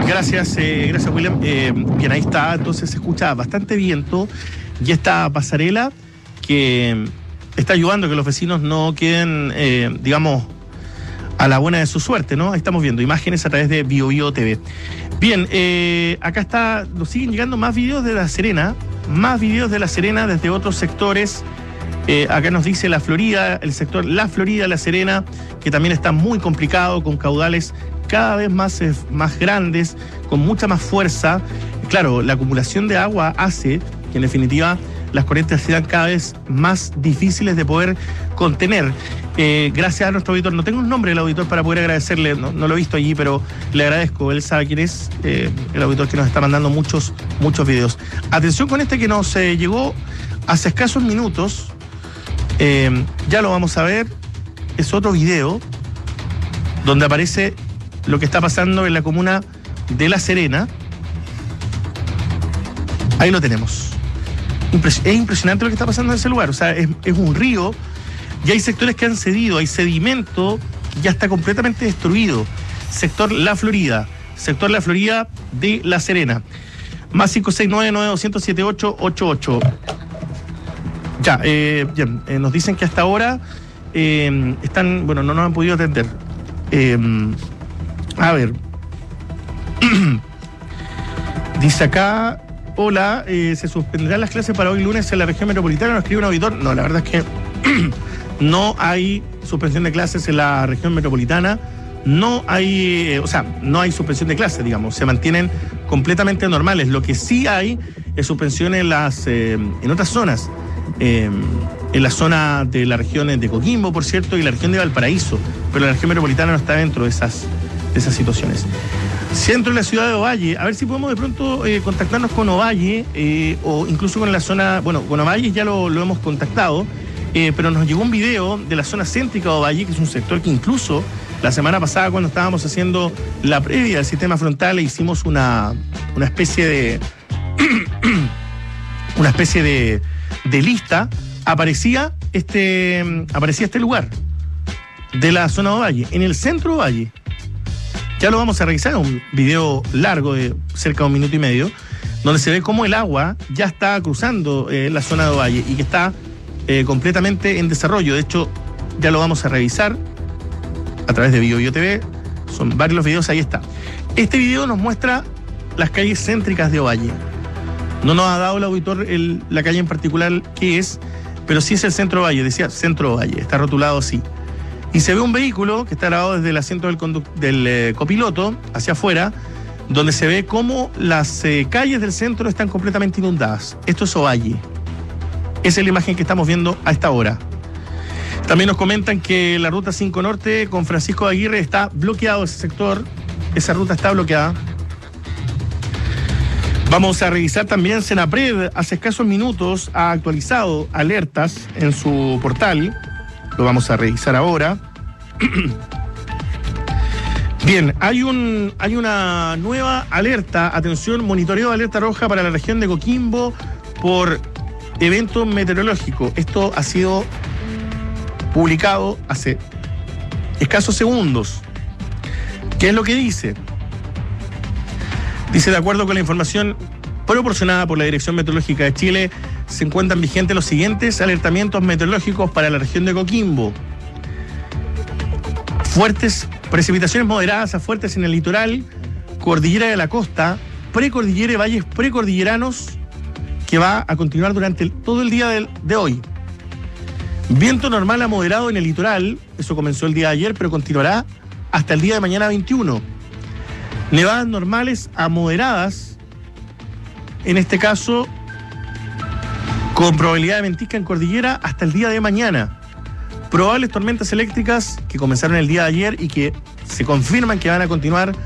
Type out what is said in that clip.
Gracias, William. Bien, ahí está, entonces se escucha bastante viento y esta pasarela que está ayudando a que los vecinos no queden, digamos, a la buena de su suerte, ¿no? Ahí estamos viendo imágenes a través de BioBio TV. Bien, acá está, nos siguen llegando más videos de La Serena, desde otros sectores. Acá nos dice La Florida, el sector La Florida, La Serena, que también está muy complicado, con caudales cada vez más grandes, con mucha más fuerza. Claro, la acumulación de agua hace que en definitiva las corrientes sean cada vez más difíciles de poder contener. Gracias a nuestro auditor, no tengo un nombre del auditor para poder agradecerle, no lo he visto allí, pero le agradezco, él sabe quién es, el auditor que nos está mandando muchos videos. Atención con este que nos llegó hace escasos minutos, ya lo vamos a ver, es otro video donde aparece lo que está pasando en la comuna de La Serena. Ahí lo tenemos. Es impresionante lo que está pasando en ese lugar. O sea, es un río y hay sectores que han cedido, hay sedimento, ya está completamente destruido. Sector La Florida de La Serena. Más 569-9200-7888. Ya, bien, nos dicen que hasta ahora están, bueno, no nos han podido atender. A ver. Dice acá, hola, ¿se suspenderán las clases para hoy lunes en la región metropolitana? Nos escribe un auditor. No, la verdad es que no hay suspensión de clases en la región metropolitana. No hay, no hay suspensión de clases, digamos. Se mantienen completamente normales. Lo que sí hay es suspensión en otras zonas. En la zona de la región de Coquimbo, por cierto, y la región de Valparaíso. Pero la región metropolitana no está dentro de esas situaciones. Centro de la ciudad de Ovalle, a ver si podemos de pronto contactarnos con Ovalle, o incluso con la zona, bueno, con Ovalle ya lo hemos contactado, pero nos llegó un video de la zona céntrica de Ovalle, que es un sector que incluso la semana pasada, cuando estábamos haciendo la previa del sistema frontal, hicimos una especie de de lista, aparecía este lugar de la zona de Ovalle, en el centro de Ovalle. Ya lo vamos a revisar, un video largo de cerca de 1 minuto y medio, donde se ve cómo el agua ya está cruzando la zona de Ovalle y que está completamente en desarrollo. De hecho, ya lo vamos a revisar a través de BioBio TV. Son varios los videos, ahí está. Este video nos muestra las calles céntricas de Ovalle. No nos ha dado el auditor la calle en particular qué es, pero sí es el centro de Ovalle, decía centro de Ovalle, está rotulado así. Y se ve un vehículo que está grabado desde el asiento del copiloto hacia afuera, donde se ve cómo las calles del centro están completamente inundadas. Esto es Ovalle. Esa es la imagen que estamos viendo a esta hora. También nos comentan que la ruta 5 Norte con Francisco de Aguirre está bloqueado ese sector. Esa ruta está bloqueada. Vamos a revisar también Senapred. Hace escasos minutos ha actualizado alertas en su portal. Lo vamos a revisar ahora. Bien, hay una nueva alerta, atención, monitoreo de alerta roja para la región de Coquimbo por evento meteorológico. Esto ha sido publicado hace escasos segundos. ¿Qué es lo que dice? Dice, de acuerdo con la información proporcionada por la Dirección Meteorológica de Chile, se encuentran vigentes los siguientes alertamientos meteorológicos para la región de Coquimbo. Fuertes precipitaciones moderadas a fuertes en el litoral, cordillera de la costa, precordillera y valles precordilleranos, que va a continuar durante todo el día de hoy. Viento normal a moderado en el litoral, eso comenzó el día de ayer, pero continuará hasta el día de mañana 21. Nevadas normales a moderadas, en este caso con probabilidad de ventisca en cordillera hasta el día de mañana. Probables tormentas eléctricas que comenzaron el día de ayer y que se confirman que van a continuar